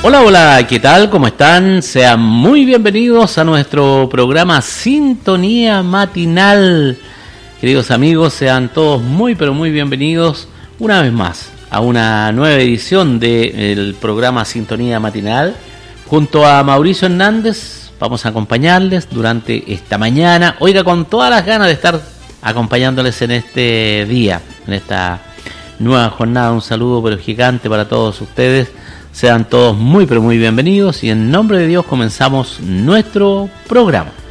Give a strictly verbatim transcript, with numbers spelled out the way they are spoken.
Hola, hola, ¿qué tal? ¿Cómo están? Sean muy bienvenidos a nuestro programa Sintonía Matinal. Queridos amigos, sean todos muy pero muy bienvenidos una vez más a una nueva edición del programa Sintonía Matinal. Junto a Mauricio Hernández vamos a acompañarles durante esta mañana. Oiga, con todas las ganas de estar acompañándoles en este día, en esta nueva jornada. Un saludo pero gigante para todos ustedes. Sean todos muy pero muy bienvenidos y en nombre de Dios comenzamos nuestro programa.